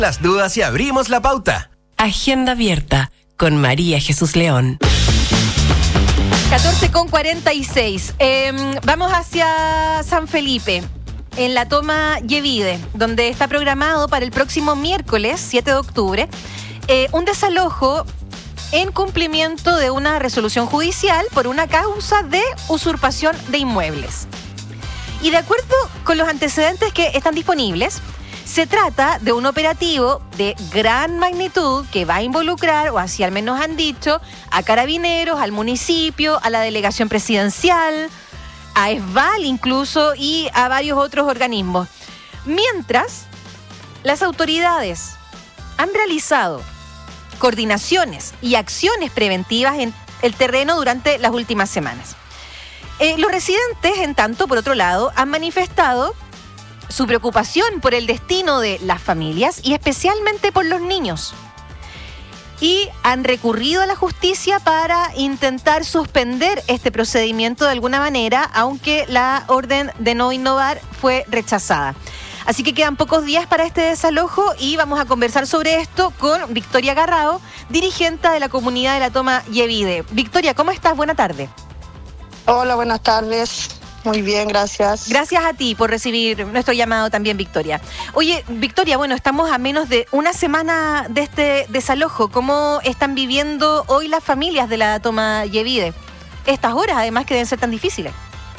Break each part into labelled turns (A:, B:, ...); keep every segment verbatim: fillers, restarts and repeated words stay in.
A: las dudas y abrimos la pauta.
B: Agenda abierta con María Jesús León.
C: catorce con cuarenta y seis. Eh, vamos hacia San Felipe, en la toma Yevide, donde está programado para el próximo miércoles, siete de octubre, eh, un desalojo en cumplimiento de una resolución judicial por una causa de usurpación de inmuebles. Y de acuerdo con los antecedentes que están disponibles, se trata de un operativo de gran magnitud que va a involucrar, o así al menos han dicho, a carabineros, al municipio, a la delegación presidencial, a ESVAL incluso y a varios otros organismos. Mientras, las autoridades han realizado coordinaciones y acciones preventivas en el terreno durante las últimas semanas. Eh, los residentes, en tanto, por otro lado, han manifestado su preocupación por el destino de las familias y especialmente por los niños. Y han recurrido a la justicia para intentar suspender este procedimiento de alguna manera, aunque la orden de no innovar fue rechazada. Así que quedan pocos días para este desalojo y vamos a conversar sobre esto con Victoria Garrao, dirigente de la comunidad de la toma Yevide. Victoria, ¿cómo estás? Buena tarde.
D: Hola, buenas tardes. Muy bien, gracias.
C: Gracias a ti por recibir nuestro llamado también, Victoria. Oye, Victoria, bueno, estamos a menos de una semana de este desalojo. ¿Cómo están viviendo hoy las familias de la toma Yevide? Estas horas, además, que deben ser tan difíciles.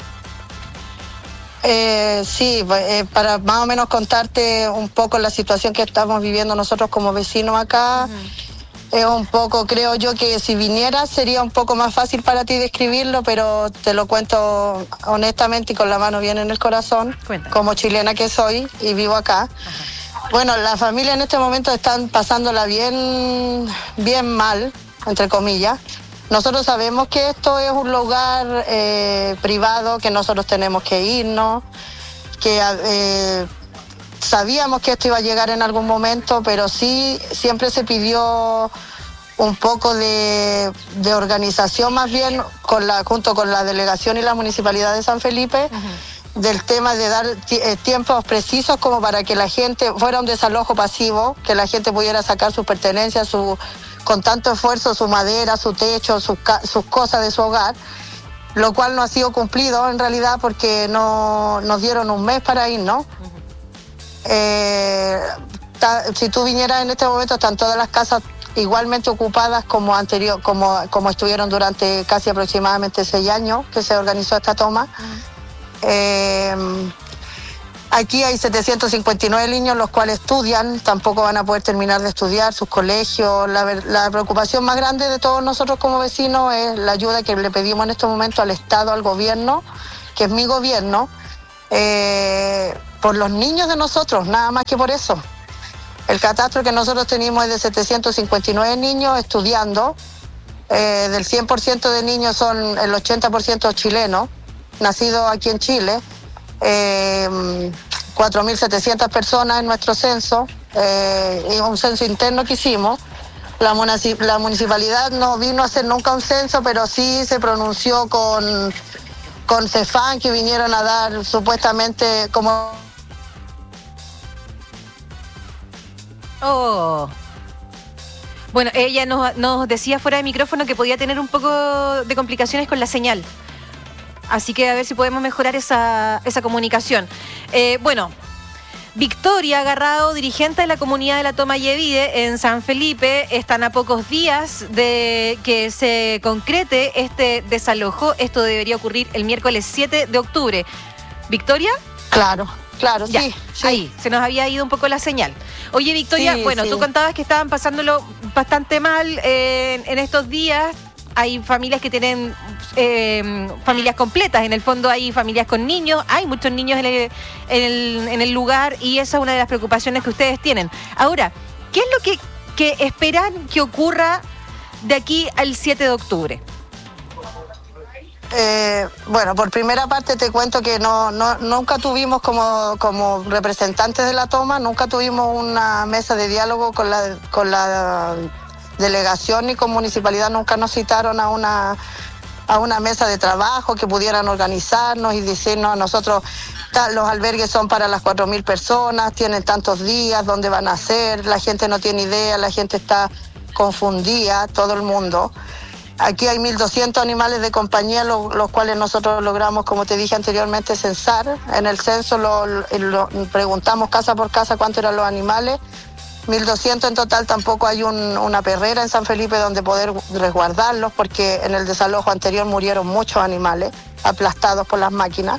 D: Eh, sí, eh, para más o menos contarte un poco la situación que estamos viviendo nosotros como vecinos acá. Uh-huh. Es un poco, creo yo, que si vinieras sería un poco más fácil para ti describirlo, pero te lo cuento honestamente y con la mano bien en el corazón. Cuéntame. Como chilena que soy y vivo acá. Ajá. Bueno, las familias en este momento están pasándola bien, bien mal, entre comillas. Nosotros sabemos que esto es un lugar eh, privado, que nosotros tenemos que irnos, que... Eh, Sabíamos que esto iba a llegar en algún momento, pero sí siempre se pidió un poco de, de organización más bien con la, junto con la delegación y la municipalidad de San Felipe, uh-huh. del tema de dar t- tiempos precisos como para que la gente fuera un desalojo pasivo, que la gente pudiera sacar sus pertenencias, su, con tanto esfuerzo, su madera, su techo, sus, sus cosas de su hogar, lo cual no ha sido cumplido en realidad porque no nos dieron un mes para ir, ¿no? Uh-huh. Eh, ta, si tú vinieras en este momento, están todas las casas igualmente ocupadas como anterior, como, como estuvieron durante casi aproximadamente seis años que se organizó esta toma. Uh-huh. Eh, aquí hay setecientos cincuenta y nueve niños los cuales estudian, tampoco van a poder terminar de estudiar sus colegios. La, la preocupación más grande de todos nosotros como vecinos es la ayuda que le pedimos en este momento al Estado, al gobierno, que es mi gobierno, eh, por los niños de nosotros, nada más que por eso. El catastro que nosotros tenemos es de setecientos cincuenta y nueve niños estudiando. Eh, del cien por ciento de niños son el ochenta por ciento chilenos, nacidos aquí en Chile. Eh, cuatro mil setecientas personas en nuestro censo, eh, y un censo interno que hicimos. La, municip- la municipalidad no vino a hacer nunca un censo, pero sí se pronunció con, con Cefam, que vinieron a dar supuestamente como...
C: Oh. Bueno, ella nos, nos decía fuera de micrófono que podía tener un poco de complicaciones con la señal. Así que a ver si podemos mejorar esa, esa comunicación. Eh, bueno, Victoria Garrao, dirigente de la comunidad de la toma Yevide en San Felipe, están a pocos días de que se concrete este desalojo. Esto debería ocurrir el miércoles siete de octubre. ¿Victoria?
D: Claro. Claro,
C: ya,
D: sí, sí.
C: Ahí, se nos había ido un poco la señal. Oye, Victoria, sí, bueno, sí. Tú contabas que estaban pasándolo bastante mal eh, en, en estos días. Hay familias que tienen eh, familias completas. En el fondo hay familias con niños. Hay muchos niños en el, en, el, en el lugar y esa es una de las preocupaciones que ustedes tienen. Ahora, ¿qué es lo que, que esperan que ocurra de aquí al siete de octubre?
D: Eh, bueno, por primera parte te cuento que no, no nunca tuvimos como, como representantes de la toma, nunca tuvimos una mesa de diálogo con la, con la delegación ni con municipalidad, nunca nos citaron a una a una mesa de trabajo, que pudieran organizarnos y decirnos a nosotros, los albergues son para las cuatro mil personas, tienen tantos días, ¿dónde van a ser? La gente no tiene idea, la gente está confundida, todo el mundo. Aquí hay mil doscientos animales de compañía, lo, los cuales nosotros logramos, como te dije anteriormente, censar. En el censo lo, lo, preguntamos casa por casa cuántos eran los animales. mil doscientos en total. Tampoco hay un, una perrera en San Felipe donde poder resguardarlos, porque en el desalojo anterior murieron muchos animales aplastados por las máquinas.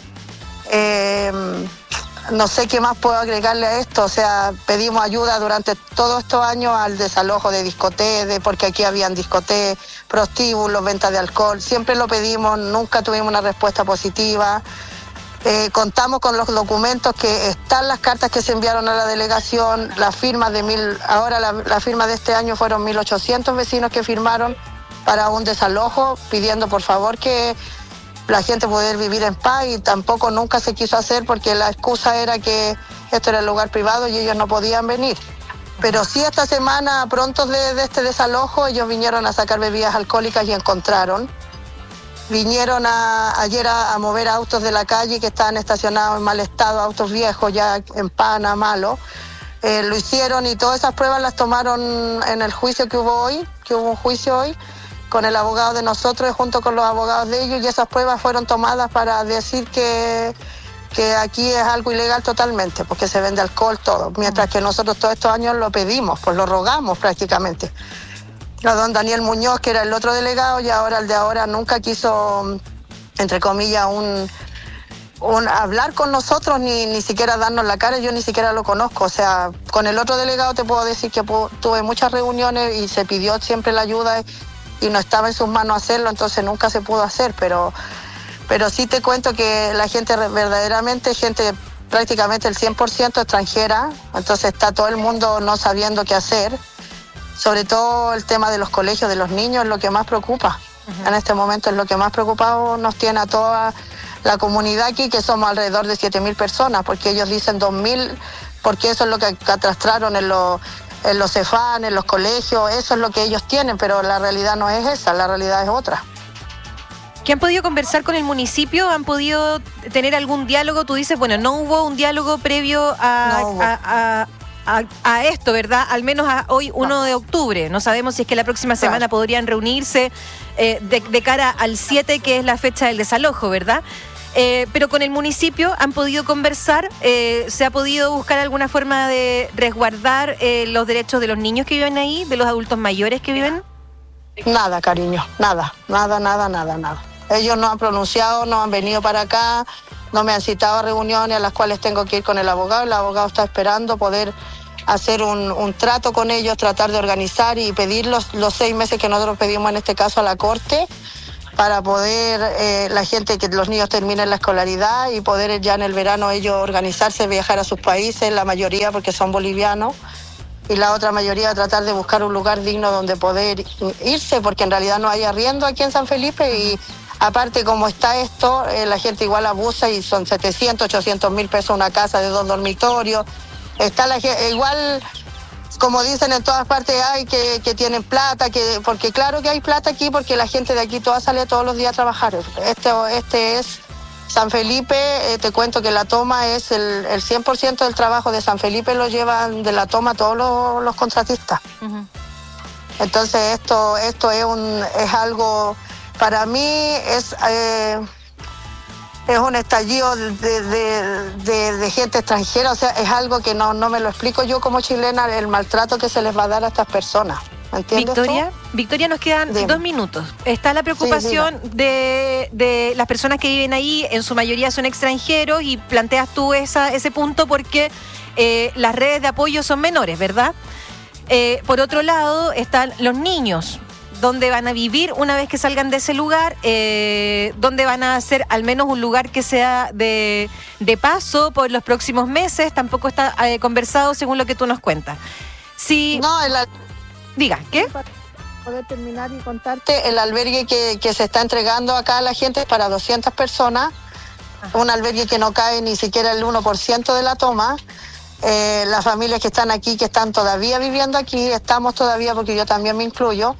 D: Eh, no sé qué más puedo agregarle a esto. O sea, pedimos ayuda durante todos estos años al desalojo de discotecas, porque aquí habían discotecas, prostíbulos, venta de alcohol. Siempre lo pedimos, nunca tuvimos una respuesta positiva. Eh, contamos con los documentos que están, las cartas que se enviaron a la delegación, las firmas de mil, ahora la, la firma de este año fueron mil ochocientos vecinos que firmaron para un desalojo, pidiendo por favor que la gente pudiera vivir en paz, y tampoco nunca se quiso hacer porque la excusa era que esto era el lugar privado y ellos no podían venir. Pero sí, esta semana, pronto de, de este desalojo, ellos vinieron a sacar bebidas alcohólicas y encontraron. Vinieron a, ayer a, a mover autos de la calle que estaban estacionados en mal estado, autos viejos, ya en pana, malos. Eh, lo hicieron y todas esas pruebas las tomaron en el juicio que hubo hoy, que hubo un juicio hoy, con el abogado de nosotros y junto con los abogados de ellos, y esas pruebas fueron tomadas para decir que, que aquí es algo ilegal totalmente, porque se vende alcohol, todo. Mientras que nosotros todos estos años lo pedimos, pues lo rogamos prácticamente. A don Daniel Muñoz, que era el otro delegado, y ahora el de ahora nunca quiso, entre comillas, un, un hablar con nosotros, ni, ni siquiera darnos la cara. Yo ni siquiera lo conozco. O sea, con el otro delegado te puedo decir que tuve muchas reuniones y se pidió siempre la ayuda y no estaba en sus manos hacerlo, entonces nunca se pudo hacer. Pero, pero sí te cuento que la gente verdaderamente, gente prácticamente el cien por ciento extranjera, entonces está todo el mundo no sabiendo qué hacer. Sobre todo el tema de los colegios de los niños es lo que más preocupa. Uh-huh. En este momento es lo que más preocupado nos tiene a toda la comunidad aquí, que somos alrededor de siete mil personas, porque ellos dicen dos mil, porque eso es lo que catastraron en los, en los CEFAN, en los colegios, eso es lo que ellos tienen, pero la realidad no es esa, la realidad es otra.
C: ¿Que han podido conversar con el municipio? ¿Han podido tener algún diálogo? Tú dices, bueno, no hubo un diálogo previo a...
D: No hubo.
C: a, a A, a esto, ¿verdad? Al menos a hoy, uno de octubre. No sabemos si es que la próxima semana claro. podrían reunirse eh, de, de cara al siete, que es la fecha del desalojo, ¿verdad? Eh, pero con el municipio han podido conversar, eh, se ha podido buscar alguna forma de resguardar eh, los derechos de los niños que viven ahí, de los adultos mayores que viven.
D: Nada, cariño, nada, nada, nada, nada, nada. Ellos no han pronunciado, no han venido para acá, no me han citado a reuniones a las cuales tengo que ir con el abogado. El abogado está esperando poder hacer un, un trato con ellos, tratar de organizar y pedir los, los seis meses que nosotros pedimos en este caso a la Corte, para poder eh, la gente, que los niños terminen la escolaridad y poder ya en el verano ellos organizarse, viajar a sus países, la mayoría porque son bolivianos, y la otra mayoría tratar de buscar un lugar digno donde poder irse, porque en realidad no hay arriendo aquí en San Felipe. Y aparte, como está esto, eh, la gente igual abusa y son setecientos, ochocientos mil pesos una casa de dos dormitorios. Está la gente, igual, como dicen en todas partes, hay que, que tienen plata, que porque claro que hay plata aquí, porque la gente de aquí toda sale todos los días a trabajar. Este, este es San Felipe, eh, te cuento que la toma es el, el cien por ciento del trabajo de San Felipe lo llevan de la toma todos los, los contratistas. Uh-huh. Entonces esto, esto es, un, es algo... Para mí es, eh, es un estallido de, de, de, de gente extranjera, o sea, es algo que no, no me lo explico yo como chilena, el maltrato que se les va a dar a estas personas. ¿Entiendes
C: Victoria,
D: tú?
C: Victoria, nos quedan Dime. dos minutos. Está la preocupación sí, de, de las personas que viven ahí, en su mayoría son extranjeros, y planteas tú esa, ese punto porque eh, las redes de apoyo son menores, ¿verdad? Eh, por otro lado, están los niños. ¿Dónde van a vivir una vez que salgan de ese lugar? Eh, ¿Dónde van a hacer al menos un lugar que sea de, de paso por los próximos meses? Tampoco está eh, conversado según lo que tú nos cuentas. Si...
D: No, el...
C: Diga, ¿qué?
D: Para poder terminar y contarte, el albergue que, que se está entregando acá a la gente es para doscientas personas. Ajá. Un albergue que no cae ni siquiera el uno por ciento de la toma. Eh, las familias que están aquí, que están todavía viviendo aquí, estamos todavía, porque yo también me incluyo,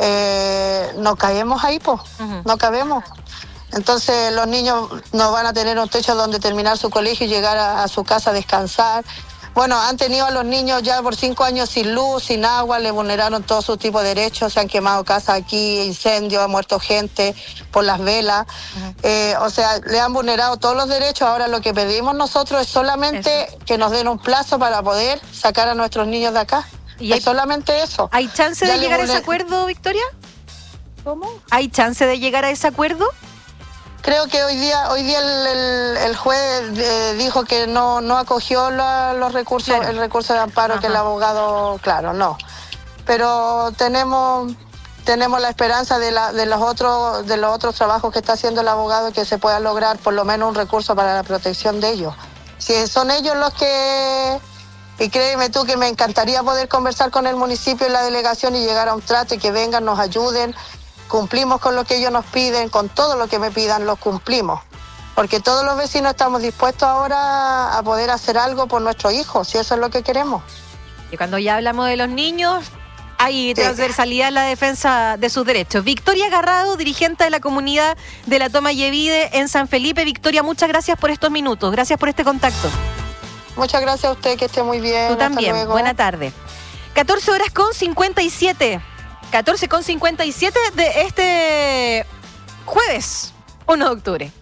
D: eh, no caemos ahí, pues, uh-huh. no cabemos. Entonces los niños no van a tener un techo donde terminar su colegio y llegar a, a su casa a descansar. Bueno, han tenido a los niños ya por cinco años sin luz, sin agua, le vulneraron todo su tipo de derechos, se han quemado casas aquí, incendios, ha muerto gente por las velas. Uh-huh. Eh, o sea, le han vulnerado todos los derechos. Ahora lo que pedimos nosotros es solamente eso, que nos den un plazo para poder sacar a nuestros niños de acá. ¿Y es hay, solamente eso?
C: ¿Hay chance ya de llegar vulner... a ese acuerdo, Victoria?
D: ¿Cómo?
C: ¿Hay chance de llegar a ese acuerdo?
D: Creo que hoy día hoy día el, el, el juez eh, dijo que no no acogió la, los recursos, claro. el recurso de amparo. Ajá. Que el abogado, claro, no. Pero tenemos tenemos la esperanza de la de los otros de los otros trabajos que está haciendo el abogado, que se pueda lograr por lo menos un recurso para la protección de ellos. Si son ellos los que, y créeme tú que me encantaría poder conversar con el municipio y la delegación y llegar a un trato y que vengan, nos ayuden. Cumplimos con lo que ellos nos piden, con todo lo que me pidan, lo cumplimos. Porque todos los vecinos estamos dispuestos ahora a poder hacer algo por nuestros hijos, si eso es lo que queremos.
C: Y cuando ya hablamos de los niños, hay transversalidad en la defensa de sus derechos. Victoria Garrado, dirigente de la comunidad de la Toma Yevide en San Felipe. Victoria, muchas gracias por estos minutos, gracias por este contacto.
D: Muchas gracias a usted, que esté muy bien.
C: Tú también,
D: hasta luego.
C: Buena tarde. catorce horas con cincuenta y siete. catorce con cincuenta y siete de este jueves, uno de octubre.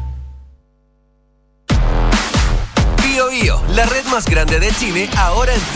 A: Bio Bio, la red más grande de Chile, ahora en